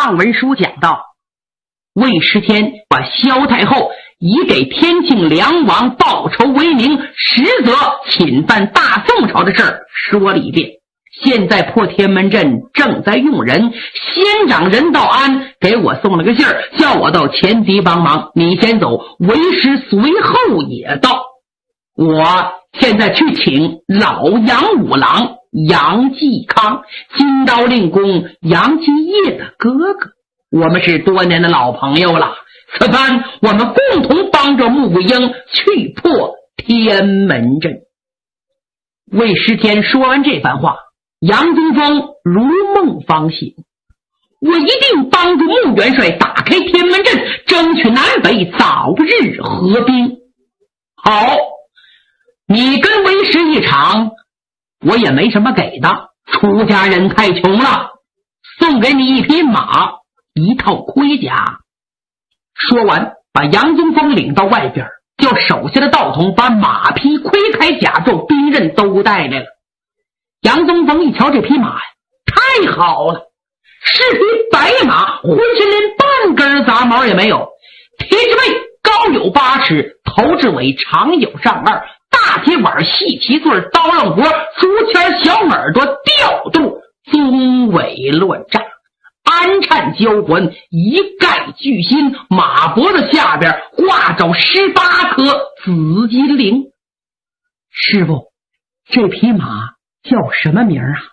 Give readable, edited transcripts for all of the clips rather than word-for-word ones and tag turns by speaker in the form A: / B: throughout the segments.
A: 上文书讲到，魏时天把萧太后以给天庆梁王报仇为名，实则侵犯大宋朝的事儿说了一遍。现在破天门阵正在用人，县长任道安给我送了个信儿，叫我到前敌帮忙，你先走，为师随后也到。我现在去请老杨五郎杨继康，金刀令公杨继业的哥哥，我们是多年的老朋友了，此番我们共同帮着穆桂英去破天门阵。魏时天说完这番话，杨宗峰如梦方醒，我一定帮助穆元帅打开天门阵，争取南北早日合兵。好，你跟为师一场，我也没什么给的，出家人太穷了，送给你一匹马，一套盔甲。说完，把杨宗峰领到外边，叫手下的道童把马匹、盔铠甲胄、兵刃都带来了。杨宗峰一瞧这匹马呀，太好了，是匹白马，浑身连半根杂毛也没有，蹄子背高有8尺，头至尾长有上2，大铁碗，细旗穗，刀刃脖，竹签，小耳朵，调度，鬃尾乱炸，鞍颤交环，一概巨心，马脖子下边挂着18颗紫金铃。师傅，这匹马叫什么名啊？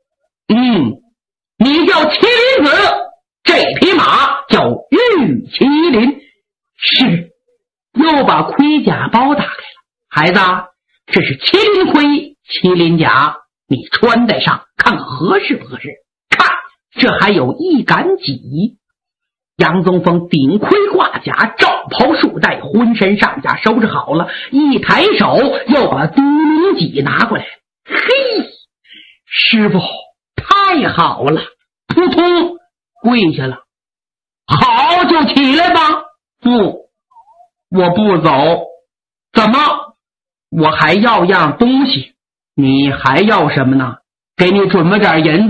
A: 你叫麒麟子，这匹马叫玉麒麟。是。又把盔甲包打开了，孩子，这是麒麟盔、麒麟甲，你穿戴上看看合适不合适？看，这还有一杆戟。杨宗峰顶盔挂甲，罩袍束带，浑身上下收拾好了，一抬手又把独龙戟拿过来。嘿，师傅，太好了！扑通跪下了。好，就起来吧。不，我不走。怎么？我还要样东西。你还要什么呢？给你准备点银子。